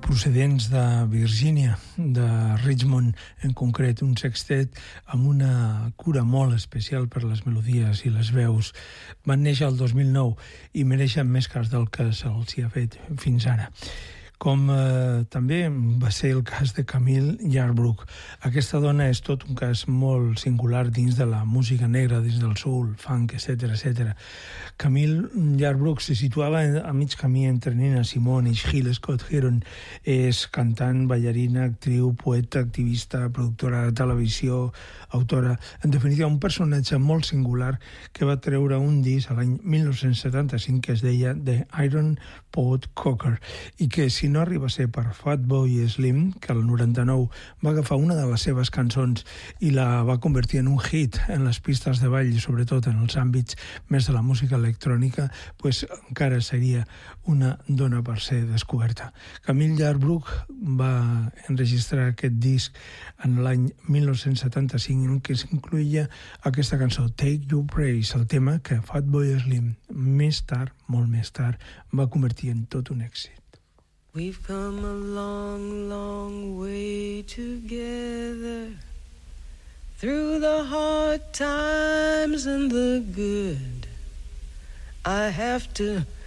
procedents de Virgínia, de Richmond, en concret, un sextet amb una cura molt especial per les melodies i les veus. Van néixer el 2009 i mereixen més cas del que se'ls ha fet fins ara. Com també va ser el cas de Camille Yarbrough. Aquesta dona és tot un cas molt singular dins de la música negra, dins del soul, funk, etc. Camille Yarbrough se situava a mig camí entre Nina Simone i Gil Scott-Heron. És cantant, ballarina, actriu, poeta, activista, productora de televisió, autora. En definitiva, un personatge molt singular que va treure un disc a l'any 1975 que es deia The Iron Pot Cocker i que, si no arriba a ser per Fatboy Slim, que el 99 va agafar una de les seves cançons i la va convertir en un hit en les pistes de ball i sobretot en els àmbits més de la música electrònica, pues encara seria una dona per ser descoberta. Camille Yarbrough va enregistrar aquest disc en l'any 1975 en què s'incloïa aquesta cançó Take Your Praise, el tema que Fatboy Slim més tard, molt més tard, va convertir en tot un èxit. We've come a long, long way together, through the hard times and the good. I have to